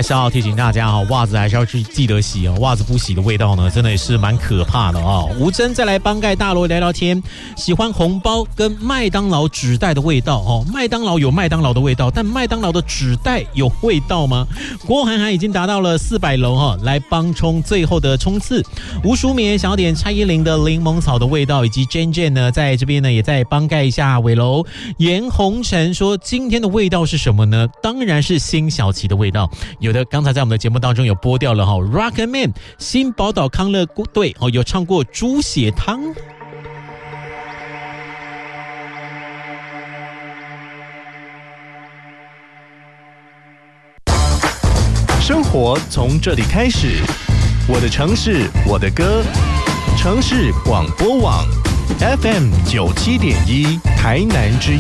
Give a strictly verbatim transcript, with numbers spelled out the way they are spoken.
还是要提醒大家哈，袜子还是要去记得洗哦。袜子不洗的味道呢，真的也是蛮可怕的哦。吴峥再来帮盖大楼聊聊天，喜欢红包跟麦当劳纸袋的味道哦。麦当劳有麦当劳的味道，但麦当劳的纸袋有味道吗？郭涵涵已经达到了四百楼哈，来帮冲最后的冲刺。吴淑棉想要点蔡依林的柠檬草的味道，以及 Jane Jane 呢，在这边呢也在帮盖一下尾楼。严红尘说今天的味道是什么呢？当然是辛晓琪的味道。有的刚才在我们的节目当中有播掉了哈 ，Rockman 新宝岛康乐队哦有唱过猪血汤。 生活从这里开始，我的城市，我的歌，城市广播网 F M 九七点一台南之音。